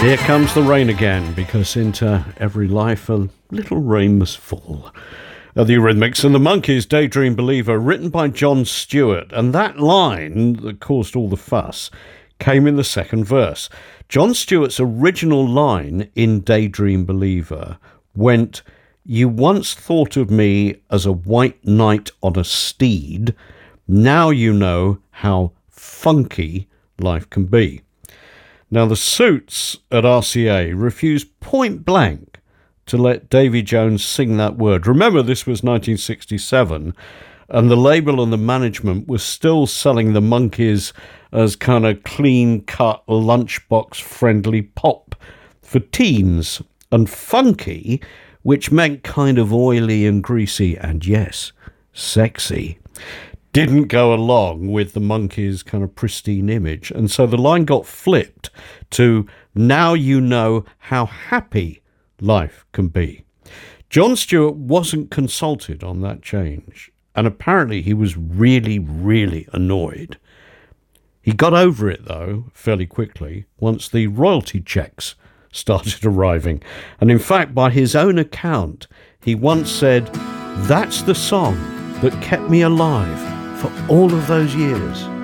Here comes the rain again, because into every life a little rain must fall. The Eurythmics and the Monkees, Daydream Believer, written by Jon Stewart, and that line that caused all the fuss came in the second verse. Jon Stewart's original line in Daydream Believer went, "You once thought of me as a white knight on a steed. Now you know how funky life can be." Now, the Suits at RCA refused point blank to let Davy Jones sing that word. Remember, this was 1967, and the label and the management was still selling the Monkees as kind of clean-cut, lunchbox-friendly pop for teens, and funky, which meant kind of oily and greasy, and yes, sexy, didn't go along with the Monkees' kind of pristine image. And so the line got flipped to, "Now you know how happy life can be." Jon Stewart wasn't consulted on that change, and apparently he was really, really annoyed. He got over it, though, fairly quickly, once the royalty checks started arriving. And in fact, by his own account, he once said, "That's the song that kept me alive for all of those years."